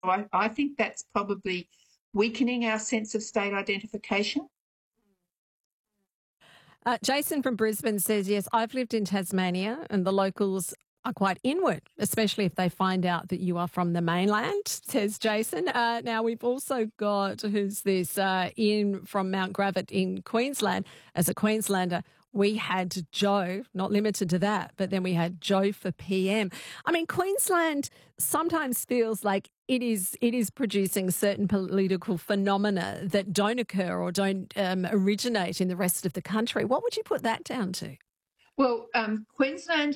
I think that's probably weakening our sense of state identification. Jason from Brisbane says, yes, I've lived in Tasmania and the locals are quite inward, especially if they find out that you are from the mainland, says Jason. Now, we've also got, who's this, Ian from Mount Gravatt in Queensland. As a Queenslander, we had Joe, not limited to that, but then we had Joe for PM. I mean, Queensland sometimes feels like it is producing certain political phenomena that don't occur or don't originate in the rest of the country. What would you put that down to? Well, Queensland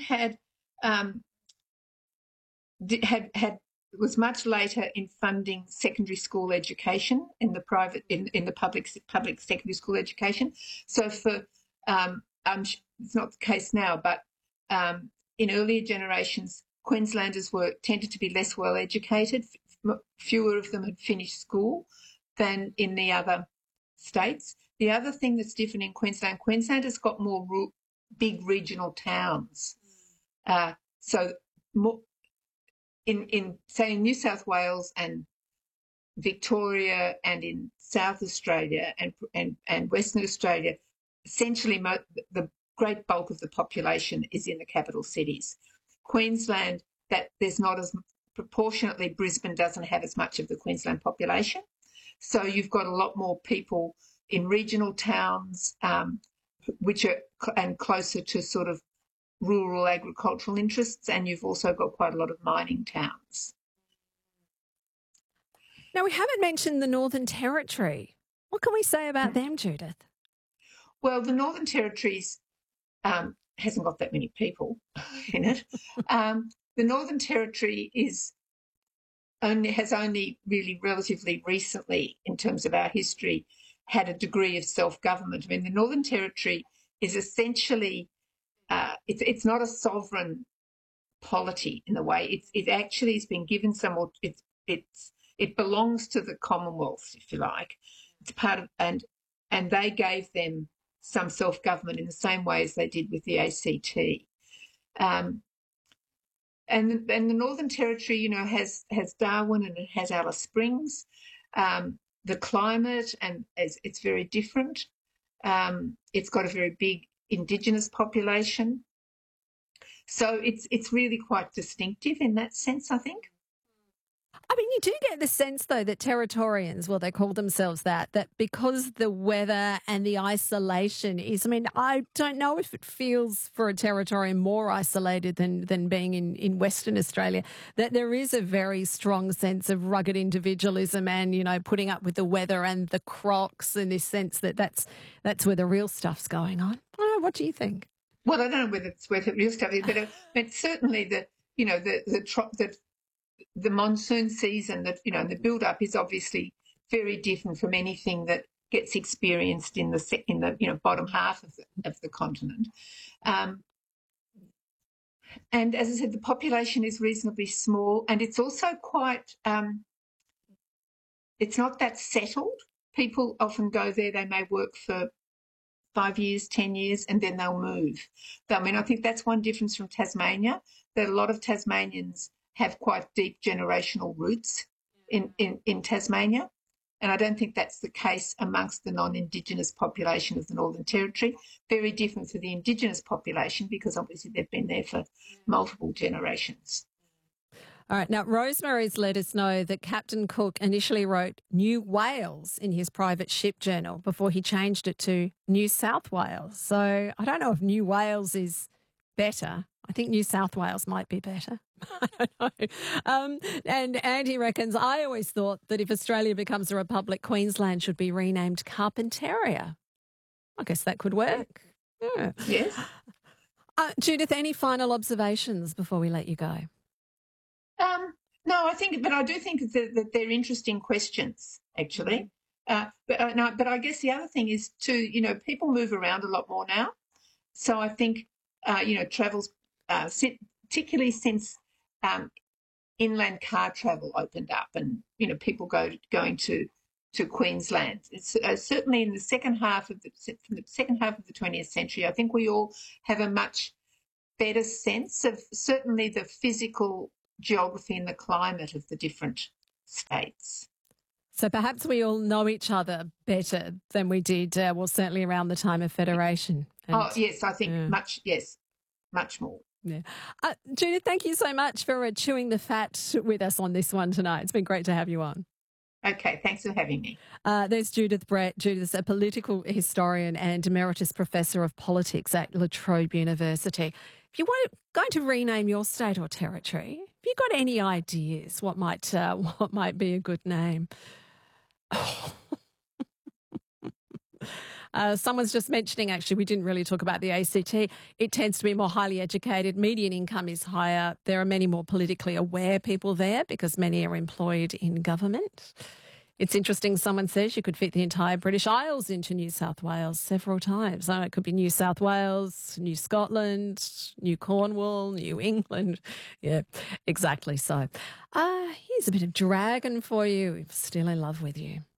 was much later in funding secondary school education in the public secondary school education. So it's not the case now, but in earlier generations, Queenslanders tended to be less well educated. Fewer of them had finished school than in the other states. The other thing that's different in Queensland has got more big regional towns. So more in say in New South Wales and Victoria and in South Australia and Western Australia, essentially the great bulk of the population is in the capital cities. Queensland, that there's not as proportionately, Brisbane doesn't have as much of the Queensland population. So you've got a lot more people in regional towns, which are and closer to sort of rural agricultural interests, and you've also got quite a lot of mining towns. Now, we haven't mentioned the Northern Territory. What can we say about them, Judith? Well, the Northern Territories hasn't got that many people in it. The Northern Territory has only really relatively recently, in terms of our history, had a degree of self-government. I mean, the Northern Territory is essentially it's not a sovereign polity in the way. It actually has been given some. It belongs to the Commonwealth, if you like. It's part of and they gave them some self-government in the same way as they did with the ACT. And the Northern Territory, you know, has Darwin and it has Alice Springs. The climate and it's very different. It's got a very big Indigenous population, so it's really quite distinctive in that sense, I think. I mean, you do get the sense, though, that Territorians, well, they call themselves that because the weather and the isolation is, I mean, I don't know if it feels for a Territorian more isolated than being in Western Australia, that there is a very strong sense of rugged individualism and, you know, putting up with the weather and the crocs and this sense that that's where the real stuff's going on. I don't know, what do you think? Well, I don't know whether it's where the real stuff is, but certainly the monsoon season, that, you know, the build-up is obviously very different from anything that gets experienced in the bottom half of the continent. And as I said, the population is reasonably small, and it's also quite. It's not that settled. People often go there. They may work for 5 years, 10 years, and then they'll move. I mean, I think that's one difference from Tasmania, that a lot of Tasmanians have quite deep generational roots in Tasmania. And I don't think that's the case amongst the non-Indigenous population of the Northern Territory. Very different for the Indigenous population because obviously they've been there for multiple generations. All right. Now, Rosemary's let us know that Captain Cook initially wrote New Wales in his private ship journal before he changed it to New South Wales. So I don't know if New Wales is better. I think New South Wales might be better. I don't know. And Andy reckons, I always thought that if Australia becomes a republic, Queensland should be renamed Carpentaria. I guess that could work. Yeah. Yes. Judith, any final observations before we let you go? No, but I do think that they're interesting questions, actually. But I guess the other thing is too, you know, people move around a lot more now. So I think, travels, particularly since inland car travel opened up, and you know, people going to Queensland. It's certainly in the second half of the 20th century. I think we all have a much better sense of certainly the physical geography and the climate of the different states. So perhaps we all know each other better than we did, well, certainly around the time of Federation. Yes, I think much more. Yeah. Judith, thank you so much for chewing the fat with us on this one tonight. It's been great to have you on. Okay, thanks for having me. There's Judith Brett. Judith's a political historian and emeritus professor of politics at La Trobe University. If you were going to rename your state or territory, have you got any ideas what might be a good name? Someone's just mentioning, actually, we didn't really talk about the ACT. It tends to be more highly educated. Median income is higher. There are many more politically aware people there because many are employed in government. It's interesting, someone says you could fit the entire British Isles into New South Wales several times. It could be New South Wales, New Scotland, New Cornwall, New England. Yeah, exactly so. Here's a bit of Dragon for you. Still in Love with You.